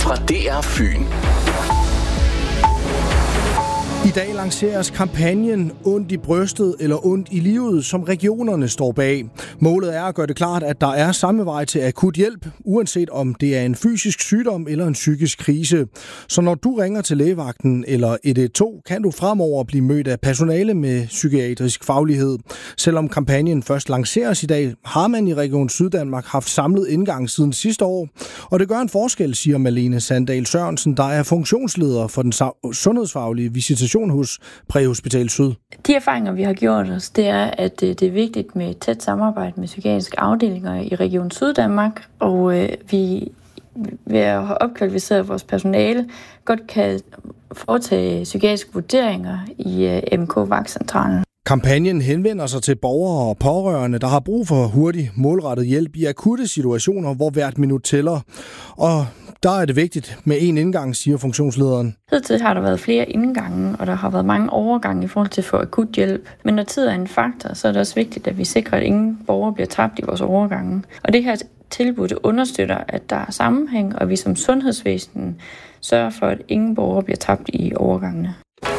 fra DR Fyn. I dag lanceres kampagnen Ondt i brystet eller ondt i livet, som regionerne står bag. Målet er at gøre det klart, at der er samme vej til akut hjælp, uanset om det er en fysisk sygdom eller en psykisk krise. Så når du ringer til lægevagten eller 112, kan du fremover blive mødt af personale med psykiatrisk faglighed. Selvom kampagnen først lanceres i dag, har man i Region Syddanmark haft samlet indgang siden sidste år. Og det gør en forskel, siger Malene Sandahl Sørensen, der er funktionsleder for den sundhedsfaglige visitation hos Præhospital Syd. De erfaringer, vi har gjort os, det er, at det er vigtigt med et tæt samarbejde med psykiatriske afdelinger i Region Syddanmark, og vi ved at have opkvalificeret vores personale, godt kan foretage psykiatriske vurderinger i MK-vagtcentralen. Kampagnen henvender sig til borgere og pårørende, der har brug for hurtig, målrettet hjælp i akutte situationer, hvor hvert minut tæller. Og der er det vigtigt med én indgang, siger funktionslederen. Hidtil har der været flere indgange, og der har været mange overgange i forhold til at få akut hjælp. Men når tid er en faktor, så er det også vigtigt, at vi sikrer, at ingen borgere bliver tabt i vores overgange. Og det her tilbud understøtter, at der er sammenhæng, og vi som sundhedsvæsen sørger for, at ingen borgere bliver tabt i overgangene.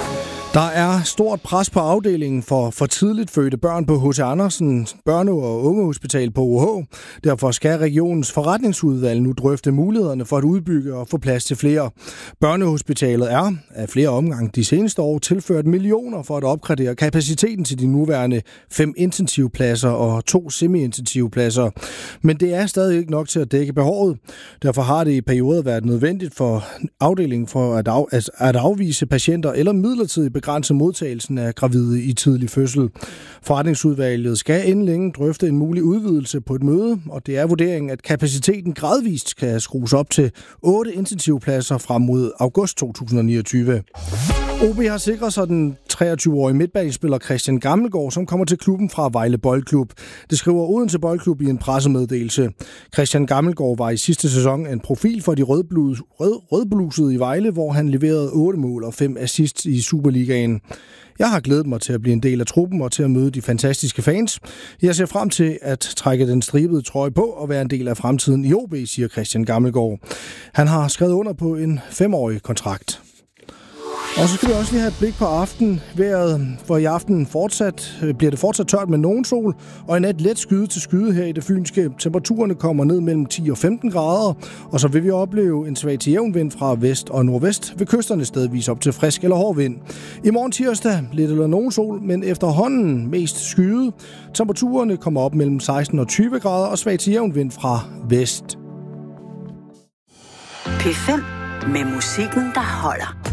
Der er stort pres på afdelingen for tidligt fødte børn på H.C. Andersen Børne- og Ungehospital på OH. Derfor skal regionens forretningsudvalg nu drøfte mulighederne for at udbygge og få plads til flere. Børnehospitalet er af flere omgange de seneste år tilført millioner for at opgradere kapaciteten til de nuværende 5 intensivpladser og 2 semi-intensivpladser. Men det er stadig ikke nok til at dække behovet. Derfor har det i perioder været nødvendigt for afdelingen for at afvise patienter eller midlertidigt begrænse modtagelsen af gravide i tidlig fødsel. Forretningsudvalget skal inden længe drøfte en mulig udvidelse på et møde, og det er vurderingen, at kapaciteten gradvist kan skrues op til 8 intensivpladser frem mod august 2029. OB har sikret sig den 23-årige midtbanespiller Christian Gammelgaard, som kommer til klubben fra Vejle Boldklub. Det skriver Odense Boldklub i en pressemeddelelse. Christian Gammelgaard var i sidste sæson en profil for de rødblusede i Vejle, hvor han leverede 8 mål og 5 assists i Superligaen. Jeg har glædet mig til at blive en del af truppen og til at møde de fantastiske fans. Jeg ser frem til at trække den stribede trøje på og være en del af fremtiden i OB, siger Christian Gammelgaard. Han har skrevet under på en 5-årig kontrakt. Og så skal vi også lige have et blik på aftenvejret, for i aften bliver det fortsat tørt med nogen sol, og i nat let skyde til skyde her i det fynske. Temperaturerne kommer ned mellem 10 og 15 grader, og så vil vi opleve en svag til jævn vind fra vest og nordvest, ved kysterne stedvis op til frisk eller hård vind. I morgen tirsdag lidt eller nogen sol, men efterhånden mest skyde. Temperaturerne kommer op mellem 16 og 20 grader, og svag til jævn vind fra vest. P5 med musikken, der holder.